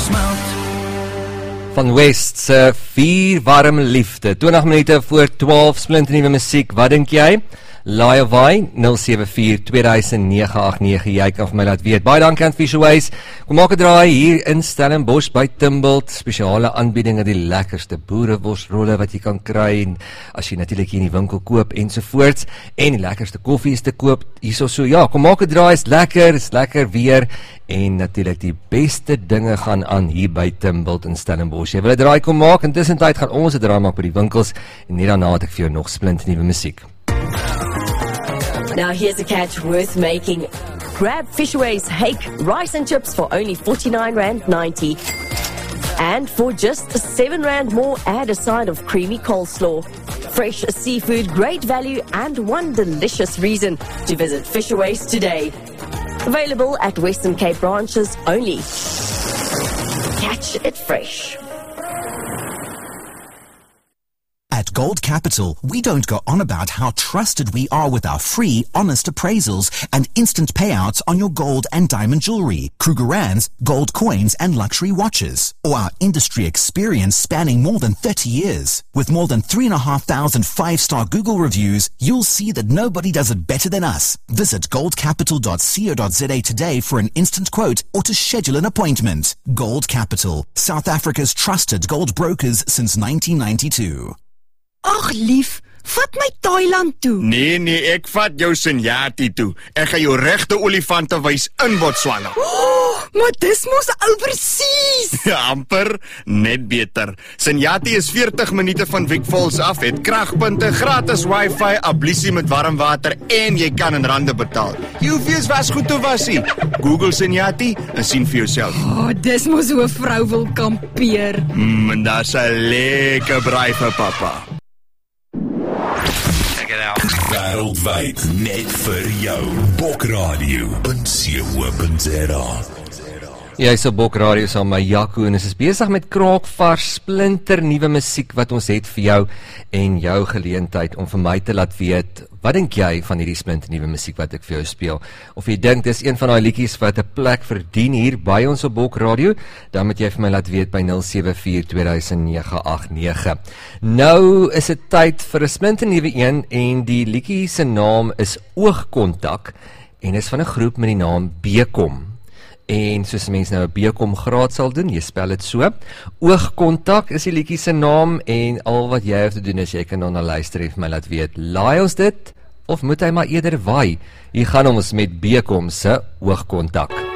smelt. Van West se 4 warm liefde, 20 minute voor 12, splinternuwe musiek, wat dink jy? Laai of waai, 074-2009-89, jy kan vir my laat weet. Baie dankie aan Fisherways, kom maak 'n draai hier in Stellenbosch by Timbult, spesiale aanbiedinge, die lekkerste boereworsrolle wat jy kan kry, en as jy natuurlik hier in die winkel koop, ensovoorts, en die lekkerste koffie is te koop, hierso so, ja, kom maak 'n draai, is lekker weer, en natuurlik die beste dinge gaan aan hier by Timbult in Stellenbosch. Jy wil 'n draai kom maak, intussen tyd gaan ons 'n draai maak by die winkels, en net daarna het ek vir jou nog splinternuwe musiek. Now here's a catch worth making. Grab Fisherways Hake rice and chips for only R49.90. And for just R7 more, add a side of creamy coleslaw. Fresh seafood, great value, and one delicious reason to visit Fisherways today. Available at Western Cape branches only. Catch it fresh. At Gold Capital, we don't go on about how trusted we are with our free, honest appraisals and instant payouts on your gold and diamond jewelry, Krugerrands, gold coins and luxury watches, or our industry experience spanning more than 30 years. With more than 3,500 five-star Google reviews, you'll see that nobody does it better than us. Visit goldcapital.co.za today for an instant quote or to schedule an appointment. Gold Capital, South Africa's trusted gold brokers since 1992. Ag lief, vat my Thailand toe. Nee, ek vat jou Senyati toe. Ek gaan jou regte olifante wys in Botswana. Oh, maar dis mos oorseas. Ja, amper, net beter. Senyati is 40 minute van Vic Falls af, het kragpunte, gratis wifi, ablusie met warm water en jy kan in rande betaal. Jy hoef eers was goed te wasie. Google Senyati en sien vir jouself. Oh, dis mos hoe 'n vrou wil kampeer. En daar's 'n lekker braai vir pappa. Wêreldwyd, net vir jou. Bokradio.co.za. Jy is op Bok Radio saam met Jaco en ons is besig met kraakvars splinternuwe musiek wat ons het vir jou en jou geleentheid om vir my te laat weet, wat dink jy van hierdie splinternuwe musiek wat ek vir jou speel? Of jy dink dis een van daai liedjies wat 'n plek verdien hier by ons op Bok Radio, dan moet jy vir my laat weet by 074-2009-89. Nou is dit tyd vir 'n splinternuwe een en die liedjie se naam is Oogkontak en is van 'n groep met die naam Bekom. En soos mense nou 'n Bekom graad sal doen, jy spel dit so. Oogkontak is die liedjie se naam en al wat jy hoef te doen is jy kan dan luister en vir my laat weet, laai ons dit of moet hy maar eerder waai? Hier gaan ons met Bekom se Oogkontak.